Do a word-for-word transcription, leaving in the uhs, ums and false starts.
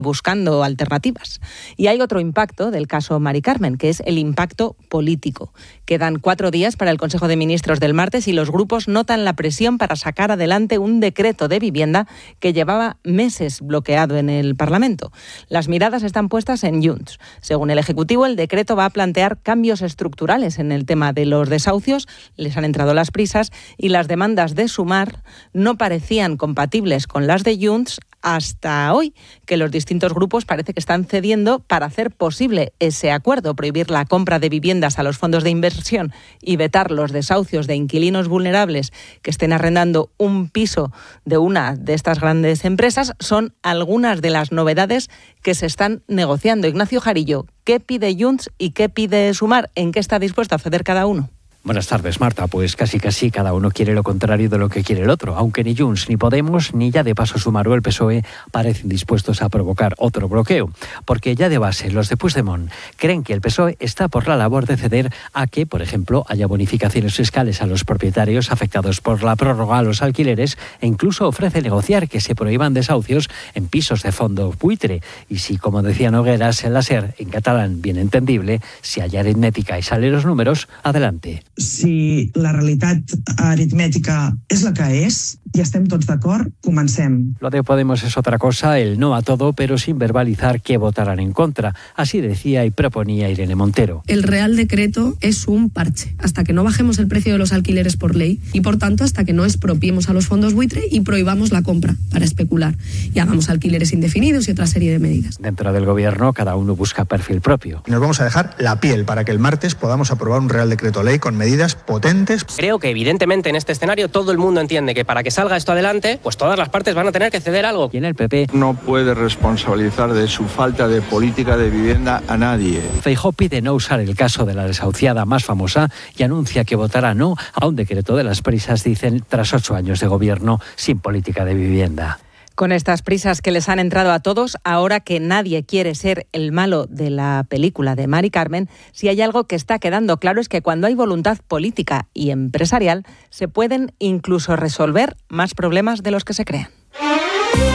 buscando alternativas. Y hay otro impacto del caso Mari Carmen, que es el impacto político. Quedan cuatro días para el Consejo de Ministros del martes y los grupos notan la presión para sacar adelante un decreto de vivienda que llevaba meses bloqueado en el Parlamento. Las miradas están puestas en Junts. Según el Ejecutivo, el decreto va a plantear cambios estructurales en el tema de los desahucios. Les han entrado las prisas y las demandas de Sumar no parecían compatibles con las de Junts hasta hoy, que los distintos grupos parece que están cediendo para hacer posible ese acuerdo, prohibir la compra de viviendas a los fondos de inversión y vetar los desahucios de inquilinos vulnerables que estén arrendando un piso de una de estas grandes empresas. Son algunas de las novedades que se están negociando. Ignacio Jarillo, ¿qué pide Junts y qué pide Sumar? ¿En qué está dispuesto a ceder cada uno? Buenas tardes, Marta. Pues casi casi cada uno quiere lo contrario de lo que quiere el otro, aunque ni Junts, ni Podemos, ni ya de paso Sumar o el P S O E parecen dispuestos a provocar otro bloqueo, porque ya de base los de Puigdemont creen que el P S O E está por la labor de ceder a que, por ejemplo, haya bonificaciones fiscales a los propietarios afectados por la prórroga a los alquileres e incluso ofrece negociar que se prohíban desahucios en pisos de fondo buitre. Y si, como decía Nogueras en la SER, en catalán bien entendible, si hay aritmética y salen los números, adelante. Si la realitat aritmètica és la que és, ja estem tots d'acord, comencem. Lo de Podemos es otra cosa, el no a todo, pero sin verbalizar que votarán en contra. Así decía y proponía Irene Montero. El Real Decreto es un parche, hasta que no bajemos el precio de los alquileres por ley y, por tanto, hasta que no expropiemos a los fondos buitre y prohibamos la compra para especular y hagamos alquileres indefinidos y otra serie de medidas. Dentro del Gobierno, cada uno busca perfil propio. Nos vamos a dejar la piel para que el martes podamos aprobar un Real Decreto Ley con medidas potentes. Creo que, evidentemente, en este escenario todo el mundo entiende que para que salga esto adelante, pues todas las partes van a tener que ceder algo. Y en el P P no puede responsabilizar de su falta de política de vivienda a nadie. Feijóo pide no usar el caso de la desahuciada más famosa y anuncia que votará no a un decreto de las prisas, dicen, tras ocho años de gobierno sin política de vivienda. Con estas prisas que les han entrado a todos, ahora que nadie quiere ser el malo de la película de Mari Carmen, si hay algo que está quedando claro es que cuando hay voluntad política y empresarial, se pueden incluso resolver más problemas de los que se crean.